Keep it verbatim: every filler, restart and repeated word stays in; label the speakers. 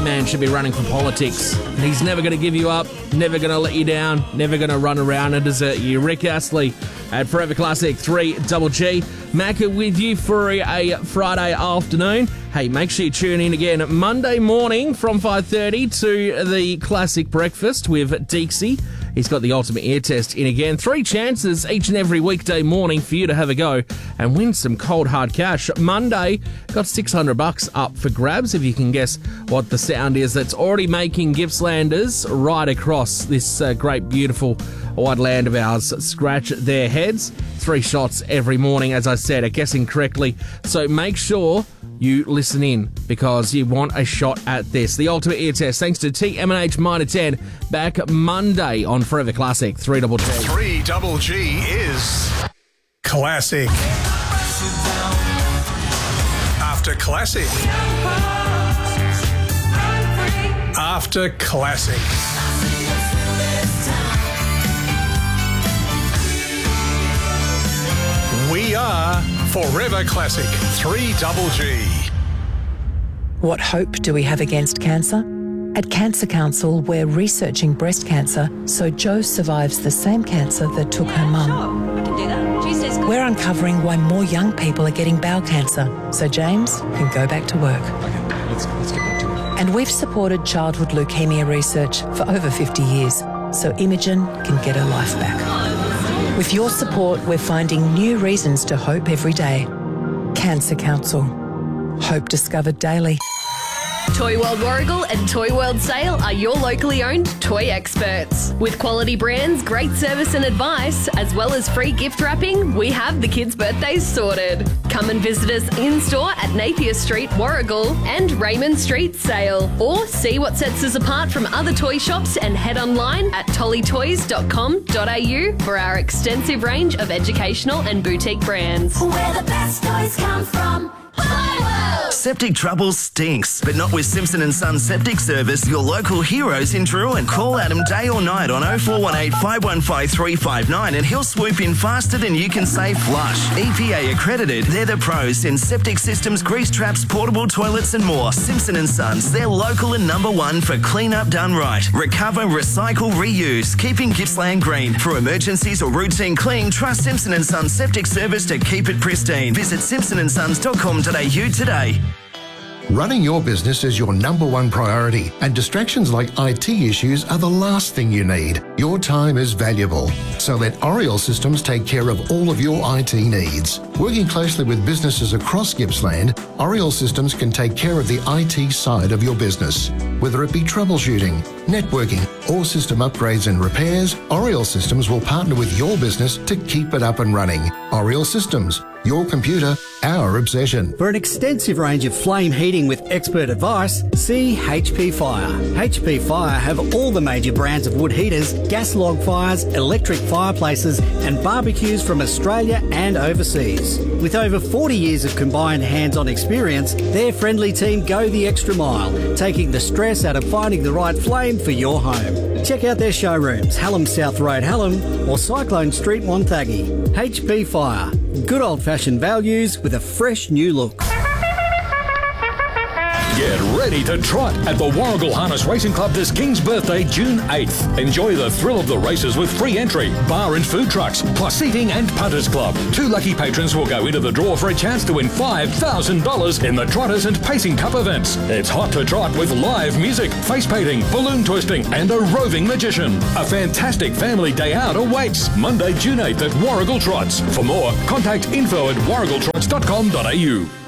Speaker 1: that man should be running for politics. He's never going to give you up, never going to let you down, never going to run around and desert you. Rick Astley at Forever Classic three Double G. Macca with you for a Friday afternoon. Hey, make sure you tune in again Monday morning from five thirty to the Classic Breakfast with Deeksy. He's got the ultimate ear test in again. Three chances each and every weekday morning for you to have a go and win some cold hard cash. Monday, got six hundred bucks up for grabs if you can guess what the sound is that's already making Gippslanders right across this uh, great, beautiful wide land of ours scratch their heads. Three shots every morning, as I said, at guessing correctly. So make sure you listen in because you want a shot at this. The ultimate ear test, thanks to T M and H Minor ten, back Monday on Forever Classic three Double G.
Speaker 2: three Double G is Classic. After Classic. After Classic. We are Forever Classic three Double G.
Speaker 3: What hope do we have against cancer? At Cancer Council, we're researching breast cancer so Jo survives the same cancer that took her mum.
Speaker 4: Sure, I can do that. Tuesday's good.
Speaker 3: We're uncovering why more young people are getting bowel cancer so James can go back to work.
Speaker 5: Okay, let's, let's get back to it.
Speaker 3: And we've supported childhood leukemia research for over fifty years so Imogen can get her life back. With your support, we're finding new reasons to hope every day. Cancer Council. Hope discovered daily.
Speaker 6: Toy World Warragul and Toy World Sale are your locally owned toy experts. With quality brands, great service and advice, as well as free gift wrapping, we have the kids' birthdays sorted. Come and visit us in-store at Napier Street, Warragul and Raymond Street, Sale. Or see what sets us apart from other toy shops and head online at tolly toys dot com dot a u for our extensive range of educational and boutique brands.
Speaker 7: Where the best toys come from.
Speaker 8: Septic trouble stinks, but not with Simpson and Son Septic Service, your local heroes in Drouin. Call Adam day or night on oh four one eight, five one five, three five nine and he'll swoop in faster than you can say flush. E P A accredited, they're the pros in septic systems, grease traps, portable toilets and more. Simpson and Sons, they're local and number one for clean up done right. Recover, recycle, reuse, keeping Gippsland green. For emergencies or routine clean, trust Simpson and Sons Septic Service to keep it pristine. Visit simpson and sons dot com dot a u today.
Speaker 9: Running your business is your number one priority, and distractions like I T issues are the last thing you need. Your time is valuable, so let Oriel Systems take care of all of your I T needs. Working closely with businesses across Gippsland, Oriel Systems can take care of the I T side of your business. Whether it be troubleshooting, networking, or system upgrades and repairs, Oriel Systems will partner with your business to keep it up and running. Oriel Systems, your computer, our obsession.
Speaker 10: For an extensive range of flame heating with expert advice, see H P Fire. H P Fire have all the major brands of wood heaters, gas log fires, electric fireplaces and barbecues from Australia and overseas. With over forty years of combined hands-on experience, their friendly team go the extra mile, taking the stress out of finding the right flame for your home. Check out their showrooms, Hallam South Road, Hallam or Cyclone Street, Wonthaggi. H P Fire. Good old-fashioned values with a fresh new look.
Speaker 11: Get ready to trot at the Warragul Harness Racing Club this King's Birthday, June eighth. Enjoy the thrill of the races with free entry, bar and food trucks, plus seating and punters club. Two lucky patrons will go into the draw for a chance to win five thousand dollars in the Trotters and Pacing Cup events. It's hot to trot with live music, face painting, balloon twisting and a roving magician. A fantastic family day out awaits Monday, June eighth at Warragul Trots. For more, contact info at warragul trots dot com dot a u.